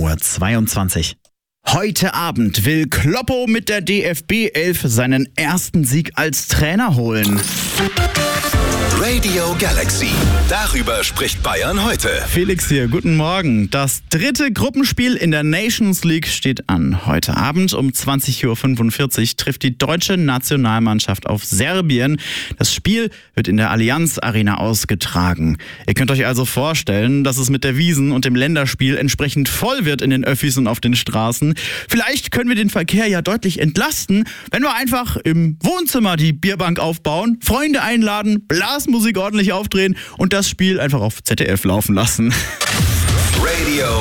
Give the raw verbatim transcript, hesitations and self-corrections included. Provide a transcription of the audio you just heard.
Uhr zweiundzwanzig. Heute Abend will Kloppo mit der D F B elf seinen ersten Sieg als Trainer holen. Radio Galaxy. Darüber spricht Bayern heute. Felix hier, guten Morgen. Das dritte Gruppenspiel in der Nations League steht an. Heute Abend um zwanzig Uhr fünfundvierzig trifft die deutsche Nationalmannschaft auf Serbien. Das Spiel wird in der Allianz Arena ausgetragen. Ihr könnt euch also vorstellen, dass es mit der Wiesn und dem Länderspiel entsprechend voll wird in den Öffis und auf den Straßen. Vielleicht können wir den Verkehr ja deutlich entlasten, wenn wir einfach im Wohnzimmer die Bierbank aufbauen, Freunde einladen, Blasmusik ordentlich aufdrehen und das Spiel einfach auf Z D F laufen lassen.